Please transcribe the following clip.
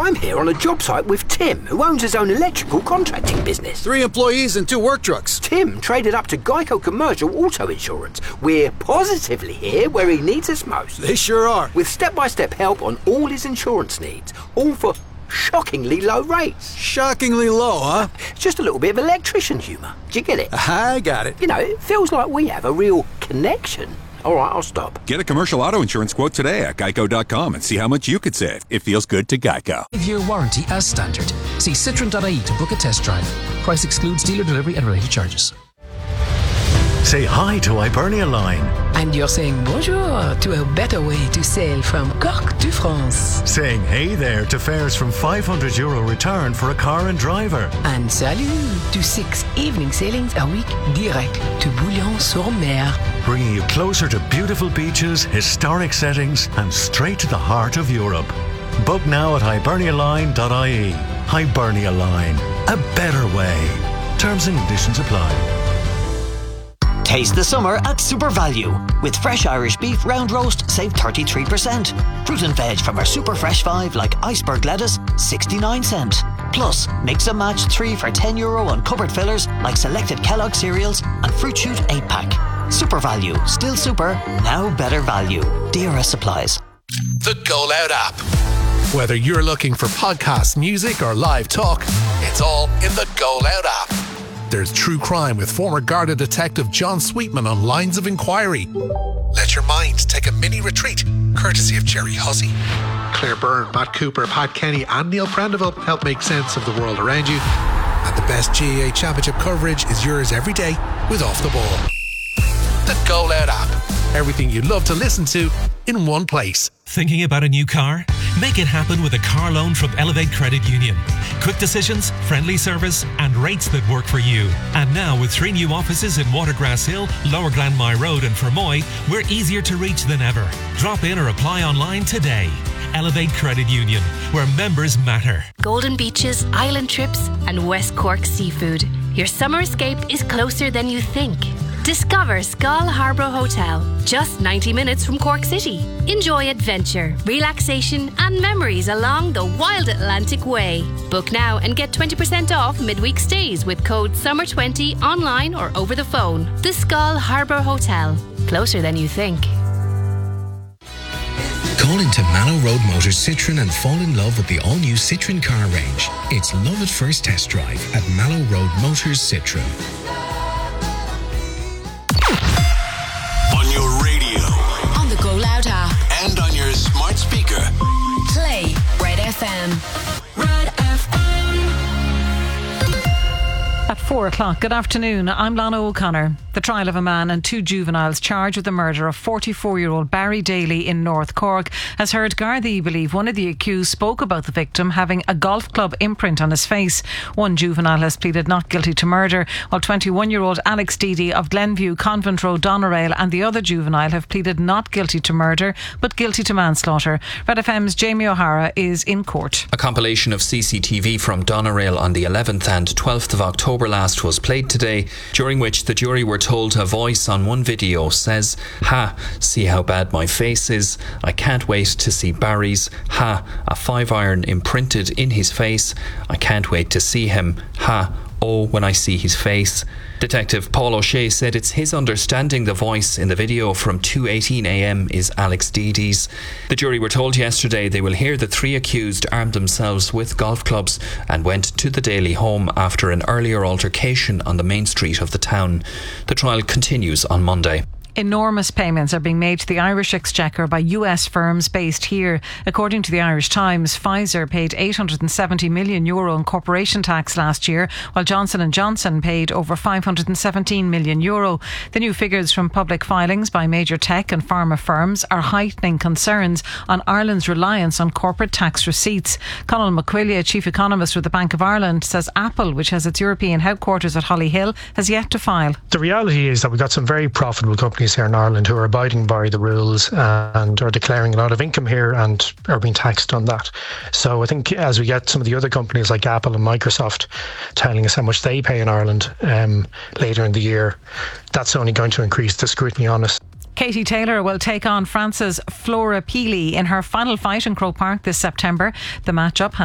I'm here on a job site with Tim, who owns his own electrical contracting business. 3 employees and 2 work trucks. Tim traded up to Geico Commercial Auto Insurance. We're positively here where he needs us most. They sure are. With step-by-step help on all his insurance needs, all for shockingly low rates. Shockingly low, huh? Just a little bit of electrician humour. Do you get it? I got it. You know, it feels like we have a real connection. All right, I'll stop. Get a commercial auto insurance quote today at geico.com and see how much you could save. It feels good to Geico. 5-year warranty as standard. See Citroen.ie to book a test drive. Price excludes dealer delivery and related charges. Say hi to Hibernia Line. And you're saying bonjour to a better way to sail from Cork to France. Saying hey there to fares from €500 return for a car and driver. And salut to 6 evening sailings a week direct to Bouillon-sur-Mer. Bringing you closer to beautiful beaches, historic settings and straight to the heart of Europe. Book now at hibernialine.ie. Hibernia Line. A better way. Terms and conditions apply. Taste the summer at Super Value. With fresh Irish beef round roast, save 33%. Fruit and veg from our Super Fresh 5 like iceberg lettuce, 69 cent. Plus, mix and match 3 for €10 on cupboard fillers like selected Kellogg cereals and Fruit Shoot 8-pack. Super Value. Still super, now better value. DRS supplies. The Go Loud app. Whether you're looking for podcasts, music or live talk, it's all in the Go Loud app. There's true crime with former Garda detective John Sweetman on Lines of Inquiry. Let your mind take a mini retreat, courtesy of Jerry Hussey. Claire Byrne, Matt Cooper, Pat Kenny and Neil Prendeville help make sense of the world around you. And the best GAA Championship coverage is yours every day with Off the Ball. The Go Loud app. Everything you'd love to listen to in one place. Thinking about a new car? Make it happen with a car loan from Elevate Credit Union. Quick decisions, friendly service and rates that work for you. And now with 3 new offices in Watergrass Hill, Lower Glanmire Road and Fermoy, we're easier to reach than ever. Drop in or apply online today. Elevate Credit Union, where members matter. Golden beaches, island trips and West Cork seafood. Your summer escape is closer than you think. Discover Skull Harbour Hotel, just 90 minutes from Cork City. Enjoy adventure, relaxation and memories along the Wild Atlantic Way. Book now and get 20% off midweek stays with code SUMMER20 online or over the phone. The Skull Harbour Hotel, closer than you think. Call into Mallow Road Motors Citroen and fall in love with the all-new Citroen car range. It's love at first test drive at Mallow Road Motors Citroen. On your radio. On the Go Loud app. And on your smart speaker. Play Red FM. Red FM. At 4 o'clock, good afternoon, I'm Lana O'Connor. The trial of a man and 2 juveniles charged with the murder of 44-year-old Barry Daly in North Cork has heard Gardaí believe one of the accused spoke about the victim having a golf club imprint on his face. One juvenile has pleaded not guilty to murder, while 21-year-old Alex Deedy of Glenview, Convent Road, Doneraile and the other juvenile have pleaded not guilty to murder but guilty to manslaughter. Red FM's Jamie O'Hara is in court. A compilation of CCTV from Doneraile on the 11th and 12th of October last was played today, during which the jury were told a voice on one video says, "Ha, see how bad my face is. I can't wait to see Barry's. Ha, a 5-iron imprinted in his face. I can't wait to see him. Ha, oh, when I see his face." Detective Paul O'Shea said it's his understanding the voice in the video from 2:18am is Alex Deedy's. The jury were told yesterday they will hear the 3 accused armed themselves with golf clubs and went to the Daly home after an earlier altercation on the main street of the town. The trial continues on Monday. Enormous payments are being made to the Irish Exchequer by US firms based here. According to the Irish Times, Pfizer paid €870 million in corporation tax last year, while Johnson & Johnson paid over €517 million. The new figures from public filings by major tech and pharma firms are heightening concerns on Ireland's reliance on corporate tax receipts. Conal McQuillia, chief economist with the Bank of Ireland, says Apple, which has its European headquarters at Hollyhill, has yet to file. The reality is that we've got some very profitable companies here in Ireland who are abiding by the rules and are declaring a lot of income here and are being taxed on that. So I think as we get some of the other companies like Apple and Microsoft telling us how much they pay in Ireland later in the year, that's only going to increase the scrutiny on us. Katie Taylor will take on France's Flora Peely in her final fight in Croke Park this September. The matchup